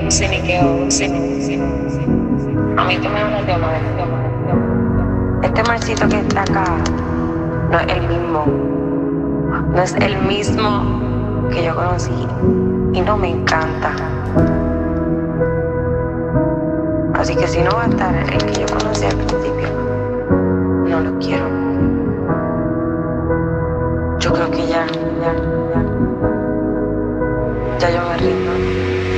A mí tú me hablas de Omar. Este marcito que está acá no es el mismo. No es el mismo que yo conocí. Y no me encanta. Así que si no va a estar el que yo conocí al principio, no lo quiero. Yo creo que ya yo me rindo.